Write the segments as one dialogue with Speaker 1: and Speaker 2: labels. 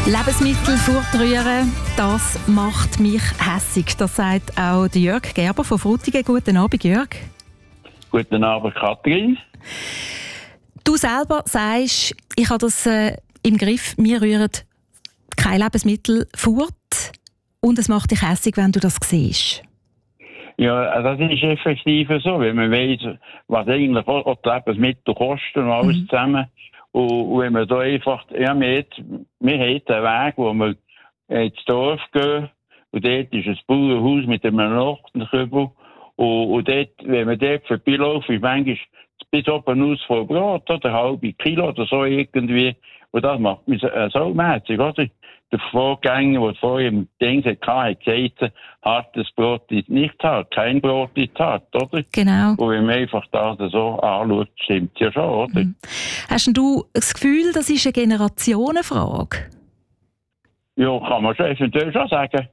Speaker 1: Lebensmittel fortrühren, das macht mich hässig. Das sagt auch Jörg Gerber von Frutigen. Guten Abend, Jörg.
Speaker 2: Guten Abend, Kathrin.
Speaker 1: Du selber sagst, ich habe das im Griff, wir rühren kein Lebensmittel fort und es macht dich hässig, wenn du das siehst.
Speaker 2: Ja, das ist effektiv so, wenn man weiss, was eigentlich auch die Lebensmittel kosten und alles zusammen. Und wenn man da einfach, ja, wir haben einen Weg, wo wir ins Dorf gehen und dort ist ein Bauernhaus mit einem Nachtenkübel und dort, wenn man dort vorbeiläuft, ist manchmal bis oben aus voll Brot oder halbe Kilo oder so irgendwie. Und das macht mich so mäßig, oder? Der Vorgänger, der vorher im Ding hatte, hat gesagt, hartes Brot ist nicht hart, kein Brot ist hart, oder?
Speaker 1: Genau.
Speaker 2: Und wenn man einfach das so anschaut, stimmt ja schon, oder?
Speaker 1: Hast denn du das Gefühl, das ist eine Generationenfrage?
Speaker 2: Ja, kann man schon eventuell schon sagen.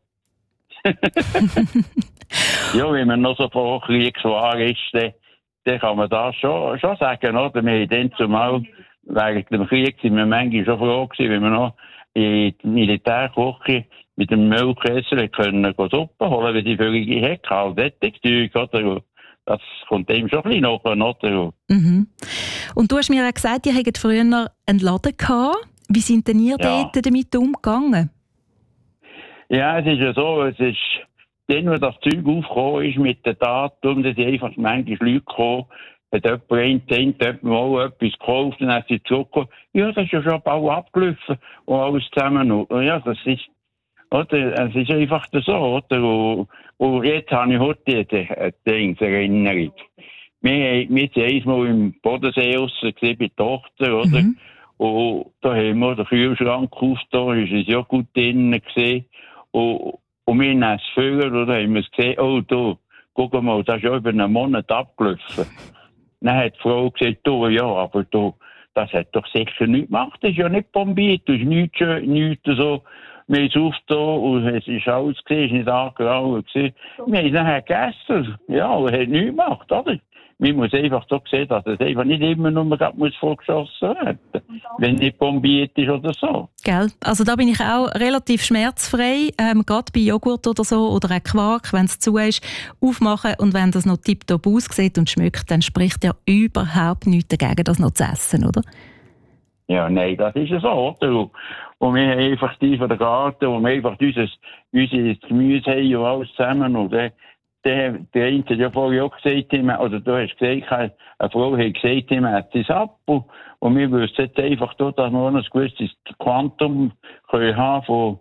Speaker 2: Ja, wenn man noch so vor Kriegswahr ist, dann kann man das schon sagen, oder? Wir haben dann zumal, während dem Krieg sind wir manchmal schon froh gewesen, wenn wir noch in die Militärküche mit dem Müllkessel können Suppe holen, weil die völlige Hecke halt Zeug, oder? Das kommt dem schon ein bisschen nach, oder?
Speaker 1: Mhm. Und du hast mir ja gesagt, ihr hattet früher einen Laden gehabt. Wie sind denn ihr dort damit umgegangen?
Speaker 2: Ja, es ist ja so, es ist dann, wo das Zeug aufgekommen ist mit dem Datum, dass einfach manchmal Leute gekommen, hat jemand mal etwas gekauft und dann hat sie zurückgekommen. Ja, das ist ja schon bald abgelaufen und alles zusammen. Und ja, das ist, oder? Es ist einfach so, oder? Und jetzt habe ich heute eine Erinnerung. Wir waren einmal im Bodensee raus, bei der Tochter, oder?
Speaker 1: Mhm.
Speaker 2: Und da haben wir den Kühlschrank aufgetan, ist es ja gut drinnen gesehen. Und wir haben es gefüllt, oder? Haben wir es gesehen, oh, du, guck mal, das ist ja über einen Monat abgelaufen. Dann hat die Frau gesagt, du, ja, aber du, das hat doch sicher nichts gemacht, das ist ja nicht bombiert, das ist nichts so. Wir haben es aufgetan und es ist alles gesehen, es ist nicht angeraucht gesehen. Wir haben es nachher gegessen, ja, und hat nichts gemacht, oder? Man muss einfach so sehen, dass es einfach nicht immer nur vorgeschossen werden muss, wenn nicht bombiert ist oder so.
Speaker 1: Gell? Also da bin ich auch relativ schmerzfrei, gerade bei Joghurt oder so oder auch Quark, wenn es zu ist, aufmachen und wenn das noch tipptopp aussieht und schmeckt, dann spricht ja überhaupt nichts dagegen, das noch zu essen, oder?
Speaker 2: Ja, nein, das ist ja so, oder? Und wir haben einfach die von der Garten, wo wir einfach unser Gemüse haben und alles zusammen. Und der eine hat ja vorher auch gesagt, oder du hast gesagt, eine Frau hat gesagt, man hat es ab. Und wir wissen jetzt einfach, dass wir noch ein gewisses Quantum können haben von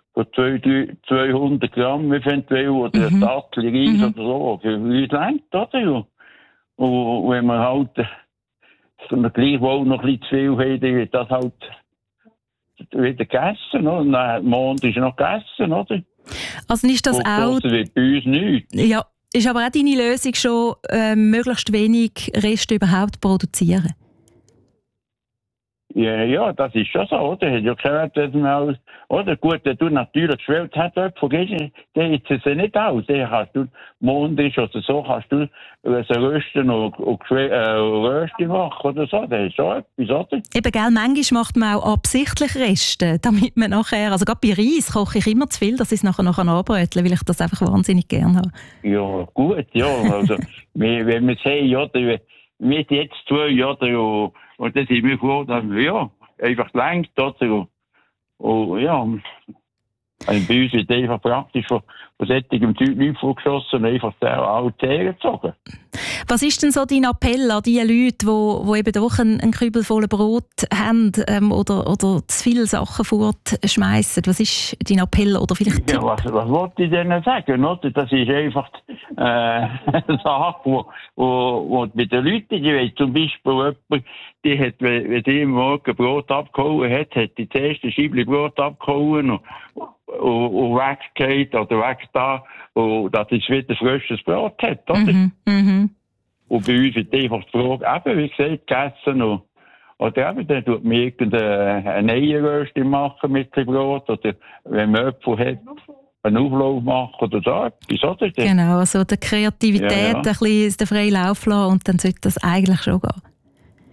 Speaker 2: 200 Gramm eventuell oder ein Dattel Reis oder so, für uns reicht, oder? Und wenn wir halt gleichwohl noch ein bisschen zu viel haben, dann wird das halt wieder gegessen, oder? Und dann Mond ist noch gegessen, oder?
Speaker 1: Also ist das auch...
Speaker 2: wird bei uns nichts.
Speaker 1: Ja, ist aber auch deine Lösung schon, möglichst wenig Reste überhaupt produzieren?
Speaker 2: Ja, das ist schon so, oder? Hat ja gehört, dass man alles, oder? Gut, wenn du natürlich geschwellt hast, vergessen, dann ist es ja nicht aus. Dann kannst du Mond ist oder so, kannst du so rösten und Rösti machen oder so. Das ist schon etwas, oder?
Speaker 1: Eben, gell, manchmal macht man auch absichtlich Reste, damit man nachher, also gerade bei Reis koche ich immer zu viel, dass ich es nachher anbrötle, weil ich das einfach wahnsinnig gerne habe.
Speaker 2: Ja, gut, ja, also, wenn wir es haben, oder? Wir haben jetzt 2, oder? Und dann sind wir froh, dass wir, ja, einfach gelenkt, oder? Und ja, also bei uns ist einfach praktisch von solchem Zeug nichts vorgeschossen und einfach alle Zähne gezogen.
Speaker 1: Was ist denn so dein Appell an die Leute, die eben doch einen Kübel voll Brot haben oder zu viele Sachen fortschmeißen? Was ist dein Appell oder vielleicht
Speaker 2: Ja, was wollte ich denen sagen? Oder? Das ist einfach eine Sache, wo bei den Leuten, die wollen zum Beispiel jemand, die hat, wenn die am Morgen Brot abgehauen hat die das erste Scheibchen Brot abgehauen und weggeht oder weg da, und dass es wieder frisches Brot hat, oder? Und bei uns wird einfach die Frage, eben, wie gesagt, gegessen oder eben, dann tut man irgendeine Eierröste machen mit dem Brot, oder wenn man Äpfel hat, einen Auflauf machen oder so etwas, oder?
Speaker 1: Genau, also der Kreativität ein bisschen den freien Lauf lassen und dann sollte das eigentlich schon gehen.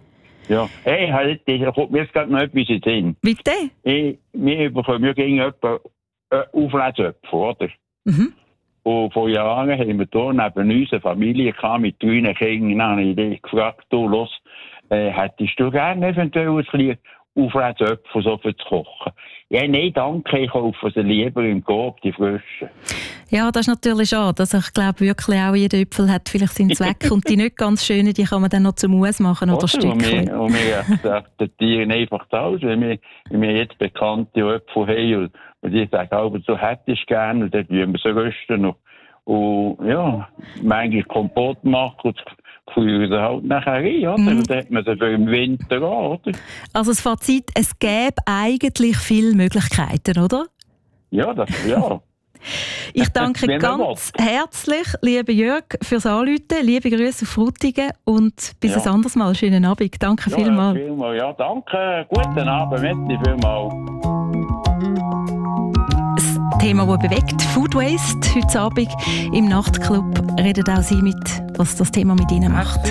Speaker 2: Ja, hey, halt, da kommt mir jetzt gerade noch etwas in den Sinn.
Speaker 1: Bitte?
Speaker 2: Wir gegen etwa Auflesöpfe, oder?
Speaker 1: Mhm.
Speaker 2: Und vor Jahren haben wir hier neben uns eine Familie mit 3 Kindern. Dann habe ich dich gefragt, du, los, hättest du gerne eventuell ein bisschen Auflesöpfe so für zu kochen? Ja, nein, danke, ich kaufe sie lieber im Coop, die frischen.
Speaker 1: Ja, das ist natürlich schade. Also ich glaube wirklich auch, jeder Äpfel hat vielleicht seinen Zweck und die nicht ganz schönen, die kann man dann noch zum Mus machen oder Stückchen.
Speaker 2: Und wir akzeptieren einfach das, wenn wir jetzt bekannte Äpfel haben und die sagen, aber so hättest du gerne, und dann tun wir sie rösten und ja, manchmal Kompott machen und führen sie halt nachher rein, oder? Und dann hat man sie für im Winter an, oder?
Speaker 1: Also das Fazit, es gäbe eigentlich viele Möglichkeiten, oder?
Speaker 2: Ja, ja.
Speaker 1: Ich danke ganz herzlich, lieber Jörg, fürs Anrufen. Liebe Grüße auf Frutigen und bis ein anderes Mal. Schönen Abend. Danke vielmals.
Speaker 2: Ja, danke. Guten Abend. Merci vielmals.
Speaker 1: Das Thema, das bewegt, Food Waste. Heute Abend im Nachtclub redet auch Sie mit, was das Thema mit Ihnen macht.